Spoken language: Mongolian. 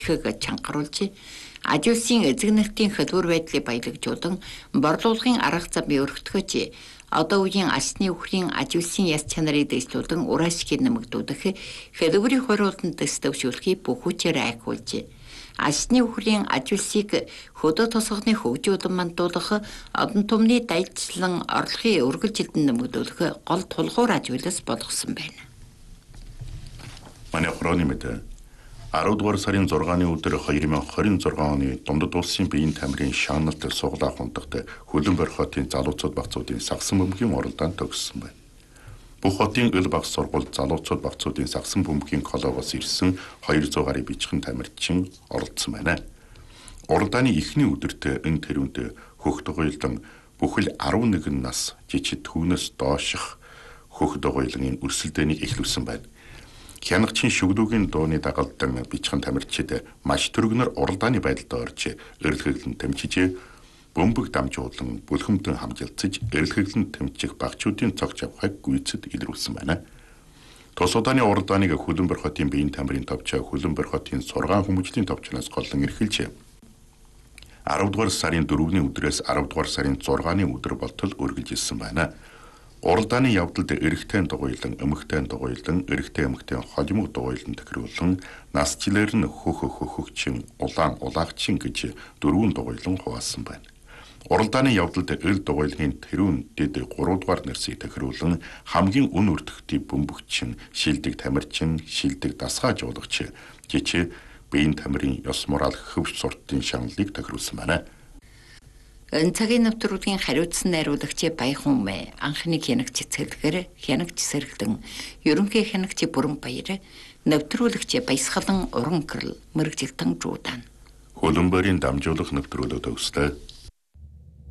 чангаруулж аж улсын эзэг нартын хөдөлгөөр байдлыг баялагжуулан борлуулгын арга замыг өргөтгөж одоо үеийн алсны үхрийн аж улсын яс чанарыг дэвшлүүлэн ураашгийг нэмэгдүүлэх хөдөлгөөрийн хойруулалтанд дэвшүүлэхийг бүх хүчээр айхуулж алсны үхрийн аж улсыг хөдөө тосгоны хөгжүүлэн мандуулах одон түмний дайжлан орлогын үргэлжилтэн нэмэгдүүлэх гол тулгуур аж улс болгосон байна. Манай хорооны мэдээ 10 дугаар сарын 6-ны өдөр 2026 оны Дундад улсын биеийн тамирын шагналт суглаа хундагт Хөлбөмбөр хотын залуучууд багцуудын сагсан бөмбөгийн оролдонд төгссөн байна. Бүх хотын ил баг сургууль залуучууд багцуудын сагсан бөмбөгийн колоогоос ирсэн 200 гаруй бичгэн тамирчин оролцсон байна. Оролдооны эхний өдөрт энэ тэрүүнд хөх дугуйлан бүхэл 11 нас жижиг түүнээс дооших хөх дугуйлын өрсөлдөөнийг эхлүүлсэн байна. Хянагчийн шүглүүгийн дууны дагалдан бичгэн тамирчид маш түргнэр оролдооны байдалд орж эрэлхэглэн тэмчиж бөмбөг дамжуулан бүлхэмтэн хамжилцаж эрэлхэглэн тэмчих багчуудын цогц явахыг гүйцэд илрүүлсэн байна. Тус удааны оролдооныг Хөлбөмбөр хотын биеийн тамирын товч Хөлбөмбөр хотын сургаан хүмүүжлийн товчноос голлон эрхэлж 10 дугаар сарын 4-ний өдрөөс 10 дугаар сарын 6-ны өдөр болтол үргэлжилсэн байна. Оролдооны явдалд эрэгтэй дугуйлан, эмэгтэй дугуйлан, эрэгтэй эмэгтэй холимог дугуйлан тохируулан, насжилээр нь хөхөгчин, улаагчин гэж 4 дугуйлан хуваасан байна. Оролдооны явдалд эл дугуйлын тэрүүн дэд 3 дугаар нэрсийг тохируулан, хамгийн үн өртөгтэй бөмбөгчин, шилдэг тамирчин, шилдэг дасгаа жуулагч, жичээ биеийн тамирын ёс морал хөвч суртын шагналыг тохируулсан байна. Энэ цагийн навтруудын хариуцсан найруулагч Баяхан Умэ, анхны хянагч Цэлгэр, хянагч Сэргэлдэн, ерөнхий хянагч Бүрэн Баяр, навтруулагч Баясгалан Уран Гэрэл, мэрэгжилтэн Жуудан. Хөлбөмбөрийн дамжуулах навтруулууд өсөлтөө